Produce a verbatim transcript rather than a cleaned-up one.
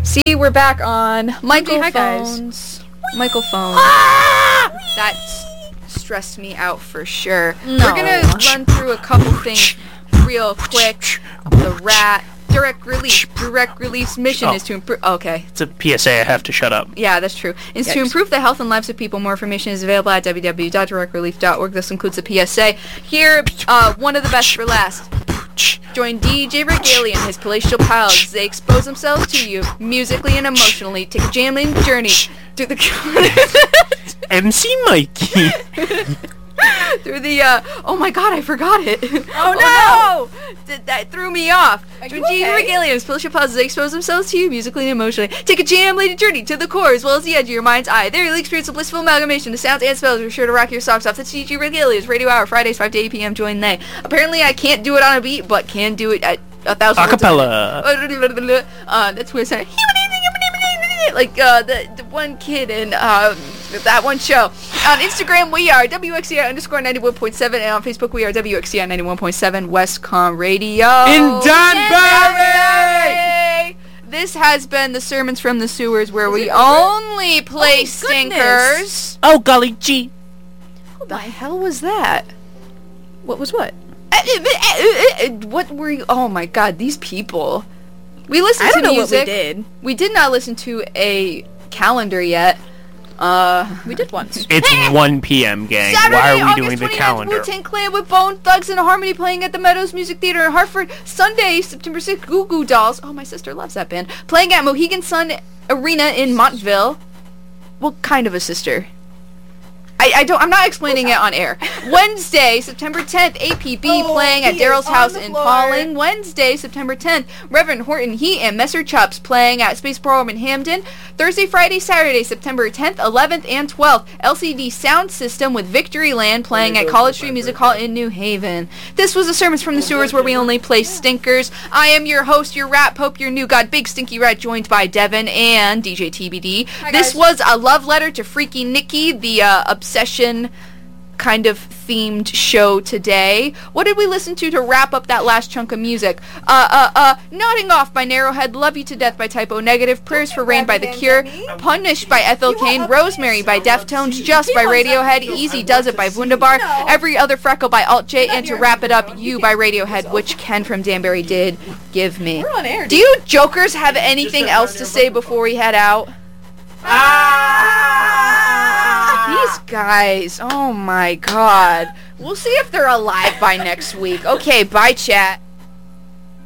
See, we're back on microphones. Microphones. Ah! That stressed me out for sure. No. We're gonna run through a couple things real quick. The rat. Direct release. Direct release mission Oh. is to improve. Okay. It's a P S A. I have to shut up. Yeah, that's true. It's to Yikes. improve the health and lives of people. More information is available at w w w dot direct relief dot org. This includes a P S A. Here, uh, one of the best for last. Join D J Regalia and his palatial pals as they expose themselves to you, musically and emotionally. Take a jam-in journey through the... M C Mikey. through the, uh... Oh my god, I forgot it. Oh, no! Th- that threw me off. Are Join you D J okay? Regalia and his palatial pals as they expose themselves to you, musically and emotionally. Take a jam-laden journey to the core as well as the edge of your mind's eye. There you'll experience a blissful amalgamation of sounds and spells. You're sure to rock your socks off. That's D J Regalia's Radio Hour, Fridays, five to eight p.m. Join they. Apparently I can't do it on a beat, but can do it at a thousand words a Acapella. minute. Uh, that's where it's at. Like uh, the, the one kid in uh, that one show. On Instagram, we are W X C I underscore ninety-one point seven, and on Facebook, we are W X C I ninety-one point seven Westcom Radio. In Danbury! Danbury! This has been the Sermons from the Sewers, where we only play Oh, stinkers. Oh, golly gee. What the hell was that? What was what? What were you? Oh my god, these people. We listened I don't to know music. what we did. We did not listen to a calendar yet. Uh, We did once. It's one p.m., gang. Saturday, Why are we August doing the twenty-ninth, calendar? Wu-Tang Clan with Bone Thugs and Harmony playing at the Meadows Music Theater in Hartford. Sunday, September sixth, Goo Goo Dolls. Oh, my sister loves that band. Playing at Mohegan Sun Arena in Montville. Well, kind of a sister. I, I don't. I'm not explaining it on air. Wednesday, September tenth, A P B Oh, playing at he is Daryl's on house the in floor. Pauling. Wednesday, September tenth, Reverend Horton Heat and Messer Chops playing at Space Ballroom in Hamden. Thursday, Friday, Saturday, September tenth, eleventh, and twelfth, L C D Sound System with Victoryland playing at College Street Music Hall in New Haven. This was the Sermons from the Sewers, where we only play stinkers. I am your host, your rat pope, your new god, Big Stinky Rat, joined by Devin and D J T B D. Hi, This guys. was a love letter to Freaky Nikki, the uh, obsession kind of themed show today. What did we listen to to wrap up that last chunk of music? Uh, uh, uh, Nodding Off by Narrowhead, Love You to Death by Typo Negative, Prayers for Rain by The Cure, Punished by Ethel Cain, Rosemary by Deftones, Just by Radiohead, Easy Does It by Wunderbar, Every Other Freckle by Alt J, and to wrap it up, You by Radiohead, which Ken from Danbury did give me. We're on air. Do you jokers have anything else to say before we head out? These guys, oh my god. We'll see if they're alive by next week. Okay, bye chat.